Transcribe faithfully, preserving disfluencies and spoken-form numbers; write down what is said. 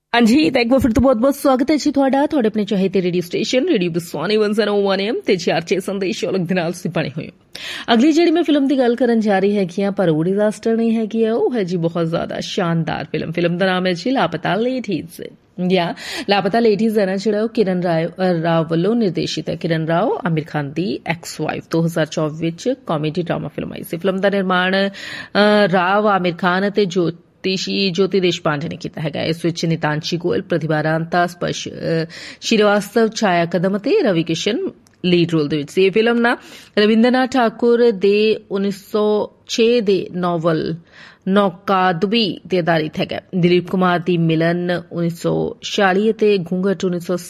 हाँ जी, तो एक बार फिर तो बहुत बहुत स्वागत है जी ਤੁਹਾਡਾ ਤੁਹਾਡੇ ਆਪਣੇ ਚਾਹੇ ਤੇ radio station radio ਬਸਵਾਨੀ one oh one M ਤੇ ਚਾਰਚੇ ਸੰਦੇਸ਼ ਔਲਖ ਦੇ ਨਾਲ ਤੁਸੀਂ ਬਣੇ ਹੋਏ ਹੋ। ਅਗਲੀ ਜਿਹੜੀ ਮੈਂ ਫਿਲਮ ਦੀ ਗੱਲ ਕਰਨ ਜਾ ਰਹੀ ਹੈਗੀ ਆ ਪਰ ਉਹ ਡਿਜ਼ਾਸਟਰ ਨਹੀਂ ਹੈਗੀ ਆ, ਉਹ ਹੈ ਜੀ ਬਹੁਤ ਜ਼ਿਆਦਾ ਸ਼ਾਨਦਾਰ ਫਿਲਮ। ਫਿਲਮ ਦਾ ਨਾਮ ਹੈ ਜੀ ਲਾਪਤਾ ਲੇਡੀਜ਼ ਜਾਂ ਲਾਪਤਾ ਲੇਡੀਜ਼ ਹੈ ਨਾ ਜਿਹੜਾ ਉਹ ਕਿਰਨ ਰਾਓ ਵੱਲੋਂ ਨਿਰਦੇਸ਼ਿਤ ਹੈ। ਕਿਰਨ ਰਾਓ ਆਮਿਰ ਖਾਨ ਦੀ ਐਕਸ ਵਾਈਫ ਦੋ ਹਜ਼ਾਰ ਚੌਵੀ ਵਿੱਚ ਕਾਮੇਡੀ ਡਰਾਮਾ ਫਿਲਮ ਆਈ ਸੀ। ਫਿਲਮ ਦਾ ਨਿਰਮਾਣ ਰਾਓ ਆਮਿਰ ਖਾਨ ਅਤੇ ਜੋ ज्योति देशपांडे ने किया है। इस विच नितांशी गोयल, प्रतिभा रांता, स्पर्श श्रीवास्तव, छाया कदम ते रवि किशन लीड रोल दे विच सी। फिल्म ना रविंद्रनाथ ठाकुर दे उन्नीस सौ छे दे नॉवल नौकादुबी ते आधारित है। दिलीप कुमार दी मिलन उन्नीस सौ छियाली ते घूंघट उन्नीस सौ